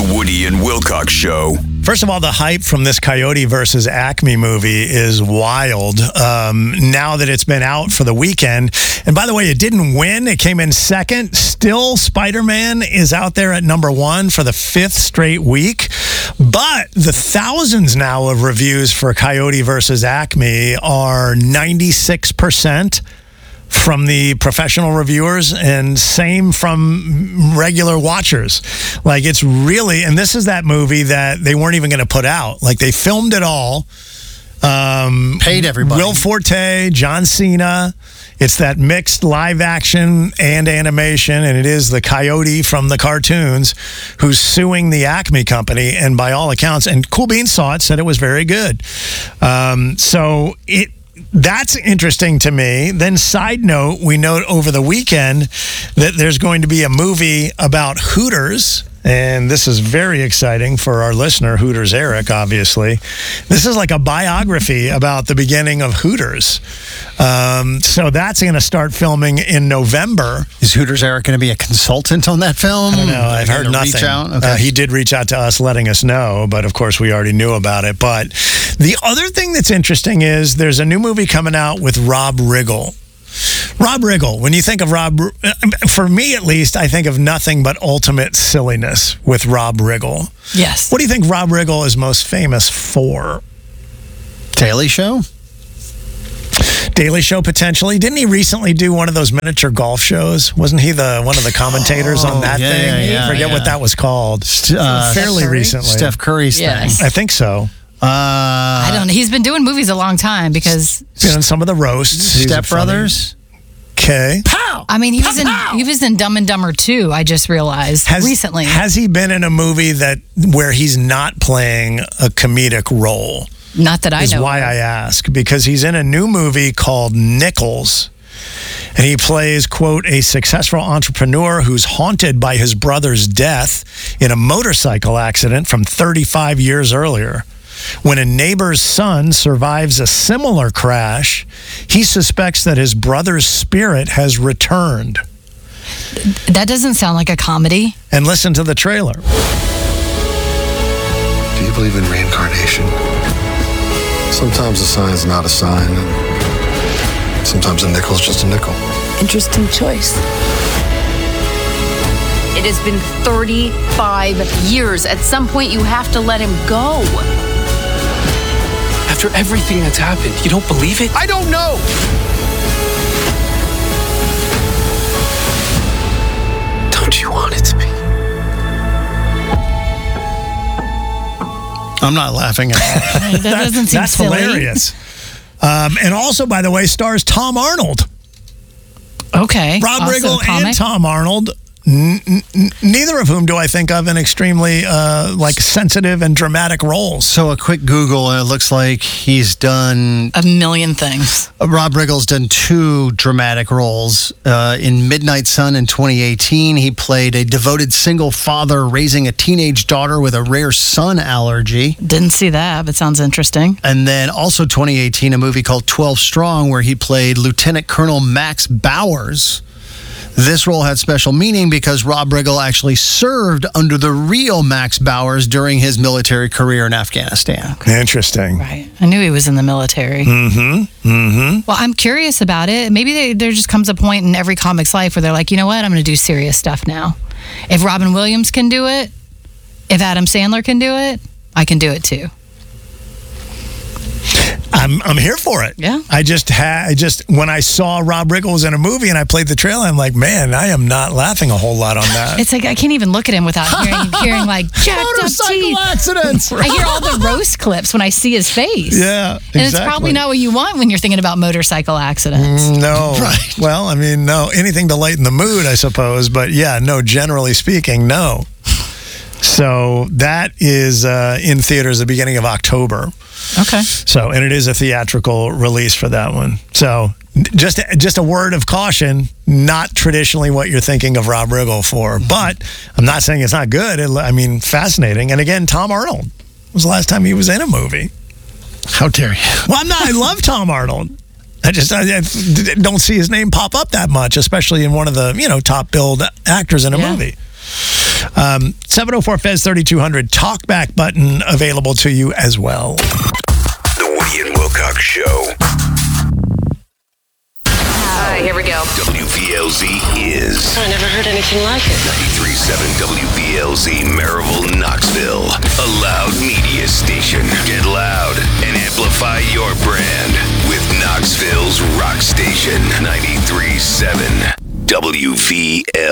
Woody and Wilcox Show. First of all, the hype from this Coyote versus Acme movie is wild. Now that it's been out for the weekend. And by the way, it didn't win. It came in second. Still, Spider-Man is out there at number one for the fifth straight week. But the thousands now of reviews for Coyote versus Acme are 96% from the professional reviewers and same from regular watchers. Like, it's really, and this is that movie that they weren't even going to put out. Like, they filmed it all. Paid everybody. Will Forte, John Cena. It's that mixed live action and animation, and it is the Coyote from the cartoons who's suing the Acme company, and by all accounts, and Cool Beans saw it, said it was very good. That's interesting to me. Then, side note, we note over the weekend that there's going to be a movie about Hooters, and this is very exciting for our listener, Hooters Eric, obviously. This is like a biography about the beginning of Hooters. So that's going to start filming in November. Is Hooters Eric going to be a consultant on that film? I don't know. I've heard nothing. Reach out? Okay. He did reach out to us letting us know, but of course we already knew about it. But the other thing that's interesting is there's a new movie coming out with Rob Riggle. Rob Riggle, when you think of Rob, for me at least, I think of nothing but ultimate silliness with Rob Riggle. Yes. What do you think Rob Riggle is most famous for? Daily Show? Daily Show, potentially. Didn't he recently do one of those miniature golf shows? Wasn't he one of the commentators on that thing? I forget what that was called. Fairly recently. Steph Curry's thing. I think so. I don't know. He's been doing movies a long time because in some of the roasts. Step Brothers. Okay. Pow! I mean, he was in Dumb and Dumber 2, I just realized recently. Has he been in a movie where he's not playing a comedic role? Not that I know. Is why I ask, because he's in a new movie called Nichols. And he plays, quote, a successful entrepreneur who's haunted by his brother's death in a motorcycle accident from 35 years earlier. When a neighbor's son survives a similar crash, he suspects that his brother's spirit has returned. That doesn't sound like a comedy. And listen to the trailer. Do you believe in reincarnation? Sometimes a sign's not a sign, and sometimes a nickel's just a nickel. Interesting choice. It has been 35 years. At some point, you have to let him go. After everything that's happened, you don't believe it? I don't know! Don't you want it to be? I'm not laughing at that. That doesn't seem That's silly. hilarious. And also, by the way, stars Tom Arnold. Okay. Rob Also Riggle comic. and Tom Arnold. Neither of whom do I think of in extremely sensitive and dramatic roles. So a quick Google, and it looks like he's done a million things. Rob Riggle's done 2 dramatic roles. In Midnight Sun in 2018, he played a devoted single father raising a teenage daughter with a rare sun allergy. Didn't see that, but sounds interesting. And then also 2018, a movie called 12 Strong, where he played Lieutenant Colonel Max Bowers. This role had special meaning because Rob Riggle actually served under the real Max Bowers during his military career in Afghanistan. Interesting. Right. I knew he was in the military. Well, I'm curious about it. Maybe there just comes a point in every comic's life where they're like, you know what? I'm going to do serious stuff now. If Robin Williams can do it, if Adam Sandler can do it, I can do it too. I'm here for it. Yeah. I just when I saw Rob Riggle was in a movie and I played the trailer, I'm like, man, I am not laughing a whole lot on that. It's like I can't even look at him without hearing like jacked up Motorcycle teeth. accidents. I hear all the roast clips when I see his face. Yeah, And it's probably not what you want when you're thinking about motorcycle accidents. No. Right. Well, I mean, no. Anything to lighten the mood, I suppose. But yeah, no, generally speaking, no. So that is in theaters at the beginning of October. Okay. So, and it is a theatrical release for that one. So just a word of caution, not traditionally what you're thinking of Rob Riggle for. But I'm not saying it's not good. I mean, fascinating. And again, Tom Arnold. When was the last time he was in a movie? How dare you? Well, I love Tom Arnold. I don't see his name pop up that much, especially in one of the, top billed actors in a movie. 704-FEZ-3200 talkback button available to you as well. The Woody and Wilcox Show. All right, here we go. WVLZ is I never heard anything like it. 93.7 WVLZ Maryville, Knoxville. A loud media station. Get loud and amplify your brand with Knoxville's rock station. 93.7 WVLZ.